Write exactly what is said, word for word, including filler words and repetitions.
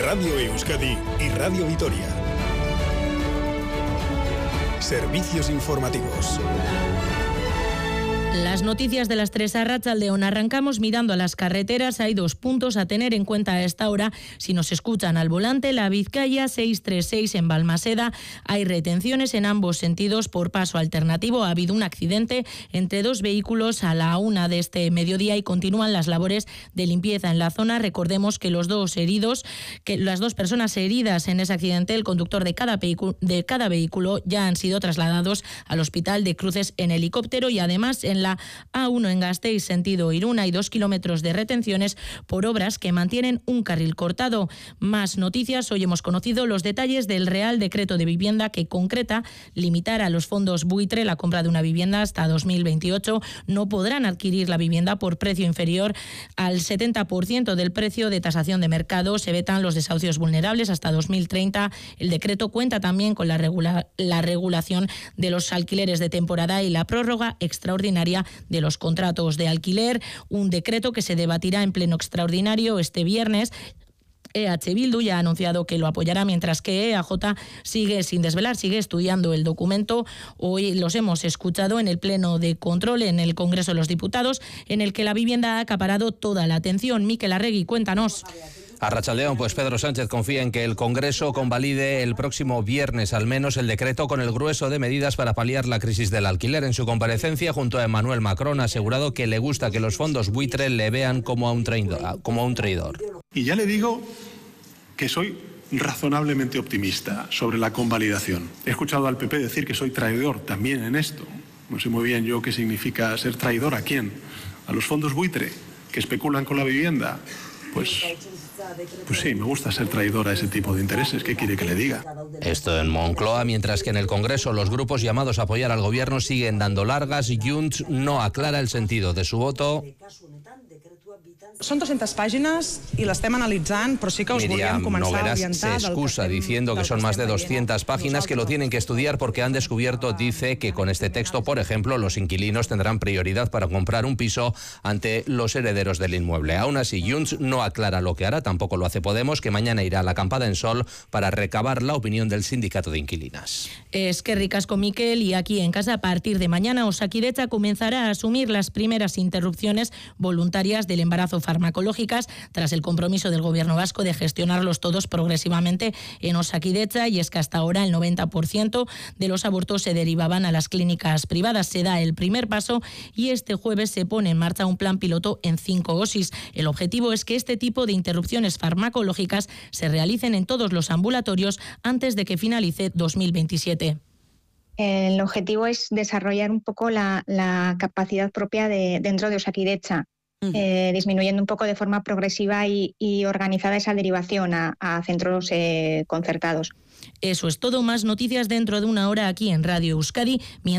Radio Euskadi y Radio Vitoria. Servicios informativos. Las noticias de las tres a Arratsaldeon. Arrancamos mirando a las carreteras. Hay dos puntos a tener en cuenta a esta hora si nos escuchan al volante. La Vizcaya seiscientos treinta y seis en Balmaseda. Hay retenciones en ambos sentidos por paso alternativo. Ha habido un accidente entre dos vehículos a la una de este mediodía y continúan las labores de limpieza en la zona. Recordemos que los dos heridos, que las dos personas heridas en ese accidente, el conductor de cada vehículo, de cada vehículo ya han sido trasladados al hospital de Cruces en helicóptero, y además en la A uno en Gasteiz, sentido Irún, hay dos kilómetros de retenciones por obras que mantienen un carril cortado. Más noticias. Hoy hemos conocido los detalles del Real Decreto de Vivienda que concreta limitar a los fondos buitre la compra de una vivienda hasta dos mil veintiocho. No podrán adquirir la vivienda por precio inferior al setenta por ciento del precio de tasación de mercado. Se vetan los desahucios vulnerables hasta dos mil treinta. El decreto cuenta también con la, regula- la regulación de los alquileres de temporada y la prórroga extraordinaria de los contratos de alquiler, un decreto que se debatirá en pleno extraordinario este viernes. E H Bildu ya ha anunciado que lo apoyará, mientras que E A J sigue sin desvelar, sigue estudiando el documento. Hoy los hemos escuchado en el pleno de control en el Congreso de los Diputados, en el que la vivienda ha acaparado toda la atención. Mikel Arregui, cuéntanos. Arratsaldeon, pues Pedro Sánchez confía en que el Congreso convalide el próximo viernes al menos el decreto con el grueso de medidas para paliar la crisis del alquiler. En su comparecencia junto a Emmanuel Macron ha asegurado que le gusta que los fondos buitre le vean como a un traidor. Como a un traidor. Y ya le digo que soy razonablemente optimista sobre la convalidación. He escuchado al P P decir que soy traidor también en esto. No sé muy bien yo qué significa ser traidor. ¿A quién? ¿A los fondos buitre que especulan con la vivienda? Pues, pues sí, me gusta ser traidor a ese tipo de intereses. ¿Qué quiere que le diga? Esto en Moncloa, mientras que en el Congreso los grupos llamados a apoyar al gobierno siguen dando largas. Junts no aclara el sentido de su voto. Són dues-centes pàgines i l'estem analitzant, però sí que us volíem començar a orientar. Se excusa diciendo que son más de doscientas páginas, que lo tienen que estudiar porque han descubierto, dice, que con este texto, por ejemplo, los inquilinos tendrán prioridad para comprar un piso ante los herederos del inmueble. Aún así, Junts no aclara lo que hará, tampoco lo hace Podemos, que mañana irá a la acampada en Sol para recabar la opinión del sindicato de inquilinas. Es que ricasco, Mikel, y aquí en casa a partir de mañana Osakidetza comenzará a asumir las primeras interrupciones voluntarias del embarazo farmacológicas tras el compromiso del Gobierno vasco de gestionarlos todos progresivamente en Osakidetza, y es que hasta ahora el noventa por ciento de los abortos se derivaban a las clínicas privadas. Se da el primer paso y este jueves se pone en marcha un plan piloto en cinco O S I S. El objetivo es que este tipo de interrupciones farmacológicas se realicen en todos los ambulatorios antes de que finalice dos mil veintisiete. El objetivo es desarrollar un poco la, la capacidad propia de, dentro de Osakidetza. Eh, disminuyendo un poco de forma progresiva y, y organizada esa derivación a, a centros eh, concertados. Eso es todo. Más noticias dentro de una hora aquí en Radio Euskadi.